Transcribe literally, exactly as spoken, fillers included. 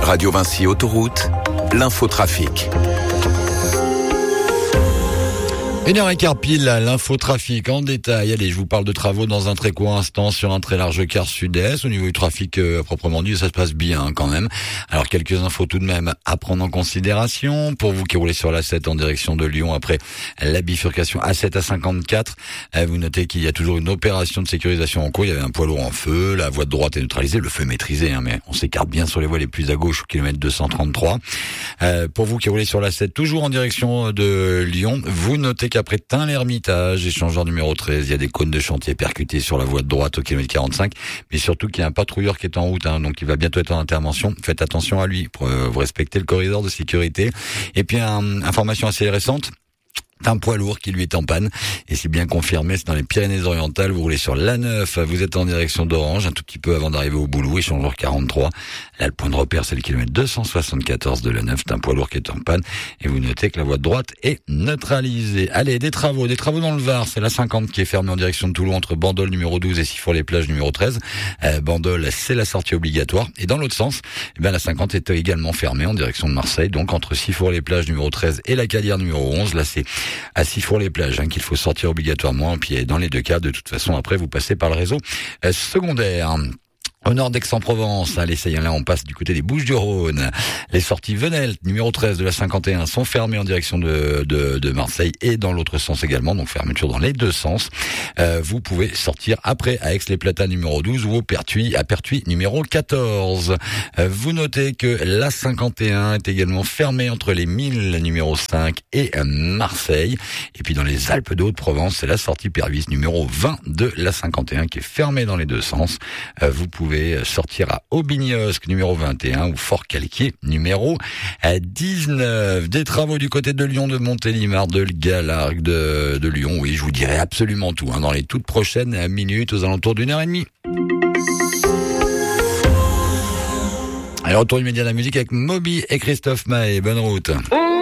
Radio Vinci Autoroute, l'infotrafic. Une heure et quart pile, l'infotrafic en détail. Allez, je vous parle de travaux dans un très court instant sur un très large quart sud-est. Au niveau du trafic euh, proprement dit, ça se passe bien quand même. Alors, quelques infos tout de même à prendre en considération. Pour vous qui roulez sur l'A sept en direction de Lyon après la bifurcation A sept à cinquante-quatre, euh, vous notez qu'il y a toujours une opération de sécurisation en cours. Il y avait un poids lourd en feu, la voie de droite est neutralisée, le feu est maîtrisé, hein, mais on s'écarte bien sur les voies les plus à gauche au kilomètre deux cent trente-trois. Euh, pour vous qui roulez sur l'A sept, toujours en direction de Lyon, vous notez qu'après Tain-l'Hermitage, échangeur numéro treize, il y a des cônes de chantier percutés sur la voie de droite au kilomètre quarante-cinq, mais surtout qu'il y a un patrouilleur qui est en route, hein, donc il va bientôt être en intervention. Faites attention à lui pour euh, vous respecter le corridor de sécurité. Et puis, un, information assez récente, un poids lourd qui lui est en panne, et c'est bien confirmé, c'est dans les Pyrénées-Orientales. Vous roulez sur l'A neuf, vous êtes en direction d'Orange, un tout petit peu avant d'arriver au Boulou, échangeur quarante-trois. Là, le point de repère, c'est le kilomètre deux cent soixante-quatorze de l'A neuf, c'est un poids lourd qui est en panne, et vous notez que la voie de droite est neutralisée. Allez, des travaux, des travaux dans le Var, c'est la cinquante qui est fermée en direction de Toulon entre Bandol numéro douze et Sifour-les-Plages numéro treize. Euh, Bandol, c'est la sortie obligatoire, et dans l'autre sens, eh ben, la cinquante est également fermée en direction de Marseille, donc entre Sifour-les-Plages numéro treize et la Calière numéro onze. Là, c'est à Sifour-les-Plages, hein, qu'il faut sortir obligatoirement. Et puis dans les deux cas, de toute façon, après, vous passez par le réseau euh, secondaire. Au nord d'Aix-en-Provence, allez, ça y est, là, on passe du côté des Bouches-du-Rhône. Les sorties Venelle, numéro treize de la cinquante et un, sont fermées en direction de, de, de Marseille et dans l'autre sens également, donc fermeture dans les deux sens. Euh, vous pouvez sortir après à Aix-les-Plata numéro douze ou au Pertuis, à Pertuis numéro quatorze. Euh, vous notez que la cinquante et un est également fermée entre les mille numéro cinq et Marseille. Et puis dans les Alpes de Haute-Provence, c'est la sortie Pervis numéro vingt de la cinquante et un qui est fermée dans les deux sens. Euh, vous pouvez sortir à Aubignosc numéro vingt et un ou Fort-Calquier numéro dix-neuf. Des travaux du côté de Lyon, de Montélimar, de Galargues, de, de Lyon. Oui, je vous dirai absolument tout, hein, dans les toutes prochaines minutes, aux alentours d'une heure et demie. Allez, retour immédiat de la musique avec Moby et Christophe Maé. Bonne route.